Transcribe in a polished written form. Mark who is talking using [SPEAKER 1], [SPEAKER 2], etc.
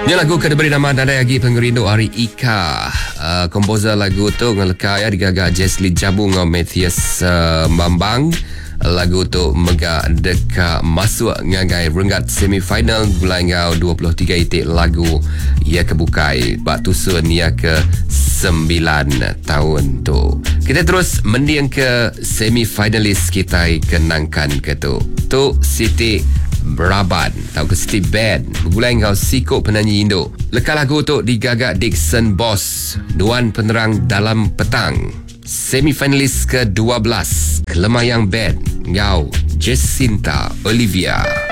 [SPEAKER 1] Ini lagu kediberi nama Nada Yagi Pengerindu Hari Ika. Komposer lagu tu ngeleka ya digagak Jesli Jabung dengan Matthias Bambang. Lagu tu mega deka masuk ngagai renggat semifinal bulan ngau 23 itik lagu ia kebukai bak tusun ia ke 9 tahun tu. Kita terus mendiang ke semifinalis kita kenangkan ke tu. Tu Siti Braban tahu ke Siti Band bergulai ngau sikok penyanyi Indo. Leka lagu tu digagak Dixon Boss Nuan Penerang Dalam Petang. Semifinalis ke-12 Kelemayang Band ngau Jacinta Olivia.